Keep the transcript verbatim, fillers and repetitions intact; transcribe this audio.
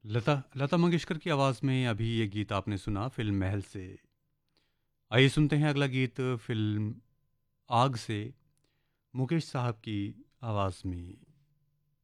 लता लता मंगेशकर की आवाज़ में अभी ये गीत आपने सुना फिल्म महल से। आइए सुनते हैं अगला गीत फिल्म आग से, मुकेश साहब की आवाज़ में।